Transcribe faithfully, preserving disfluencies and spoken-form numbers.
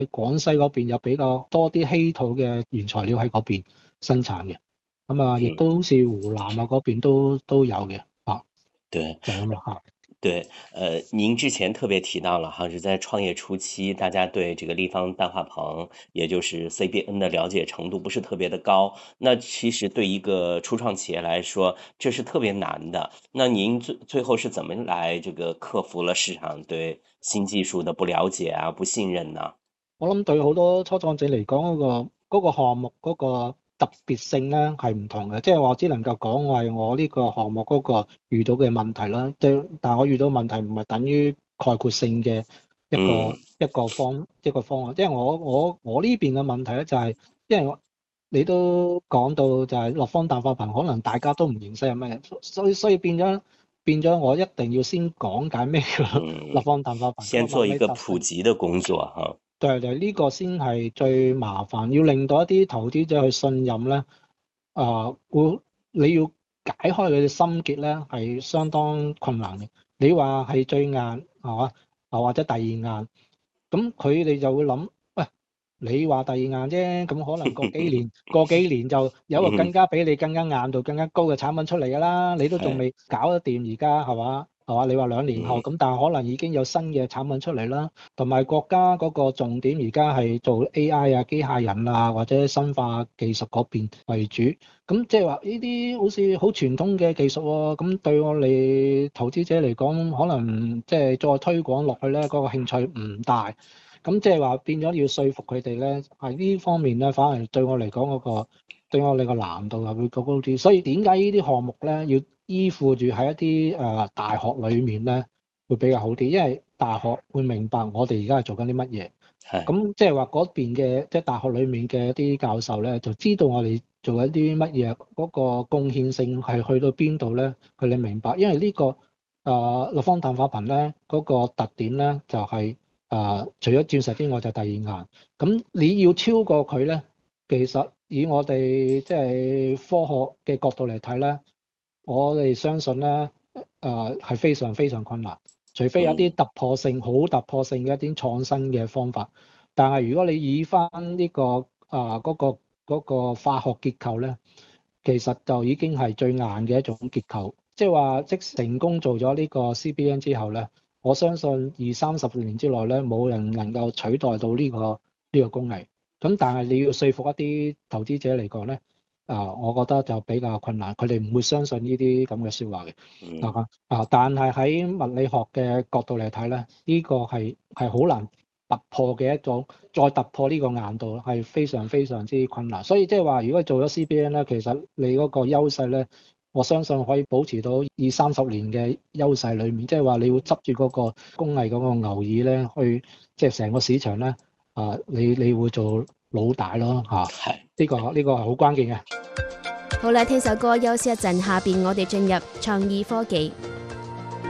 廣西嗰邊有比較多啲稀土嘅原材料喺嗰邊生產嘅，咁啊，亦嗯， 都好似湖南啊嗰邊都都有嘅，啊， 对。 就係咁啦嚇。 对，呃，您之前特别提到了哈，是在创业初期，大家对这个立方氮化硼，也就是 C B N 的了解程度不是特别的高。那其实对一个初创企业来说，这是特别难的。那您最最後是怎麼來這個克服了市場對新技術的不了解啊、不信任呢？ 我諗對好多初創者嚟講，嗰、個嗰、個項目嗰個特別性咧係唔同嘅，即係我只能夠講係我呢個項目嗰個遇到嘅問題啦。即係但係我遇到問題唔係等於概括性嘅一個、 嗯一個方一個方案，即係我我我呢邊嘅問題咧就係、因為我你都講到就係立方氮化硼，可能大家都唔認識係咩，所以所以變咗變咗我一定要先講解咩叫立嗯， 方氮化硼嗰個物先做一個理特性。 普及的工作哈。 對對，呢個先係最麻煩，要令到一啲投資者去信任咧，啊、會你要解開佢哋心結咧，係相當困難嘅。你話係最硬係嘛？啊或者第二硬，咁佢哋就會諗，喂，你話第二硬啫，咁可能過幾年過幾年就有一個更嗯， 加比你更加硬度更加高嘅產品出嚟㗎啦，你都仲係， 未搞得掂而家係嘛？係嘛？你話兩年後嗯咁，但係可能已經有新嘅產品出嚟啦。同埋國家嗰個重點而家係做 A I 啊、機械人啊或者生化技術嗰邊為主，咁即係話呢啲好似好傳統嘅技術喎，咁對我哋投資者嚟講，可能即係再推廣落去咧，嗰個興趣唔大，咁即係話變咗要說服佢哋咧，係呢方面咧，反而對我嚟講嗰個對我哋個難度係會高高啲，所以點解呢啲項目咧要依附住喺一啲誒、呃、大學裡面咧？會比較好啲，因為大學會明白我哋而家係做緊啲乜嘢。 係， 咁即係話嗰邊嘅即係大學裡面嘅一啲教授咧，就知道我哋做緊啲乜嘢，嗰、個貢獻性係去到邊度咧，佢哋明白。因為呢、呢個誒、呃、立方氮化硼咧，嗰、個特點咧就係、係、誒、呃、除咗鑽石之外就第二硬。咁你要超過佢咧，其實以我哋即係科學嘅角度嚟睇咧，我哋相信咧。誒係非常非常困難，除非有啲嗯突破性、好突破性嘅一啲創新嘅方法。但係如果你以翻呢個啊嗰個嗰個化學結構咧，其實就已經係最硬嘅一種結構。即係話，即成功做咗呢個 C B N 之後咧，我相信二三十年之內咧，冇人能夠取代到呢個呢個工藝。咁但係你要說服一啲投資者嚟講咧。啊，我覺得就比較困難，佢哋唔會相信呢啲咁嘅説話嘅。 嗯啊啊，但係喺物理學嘅角度嚟睇咧，呢個係係好難突破嘅一種，再突破呢個硬度係非常非常之困難。所以即係話，如果做咗 C B N 咧，其實你嗰個優勢咧，我相信可以保持到二三十年嘅優勢裡面。即係話你會執住嗰個工藝嗰個牛耳咧，去即係成個市場咧，啊，你你會做老大咯嚇。 係。 呢個呢個係好關鍵嘅。 好啦，聽首歌休息一陣，下邊我哋進入創意科技。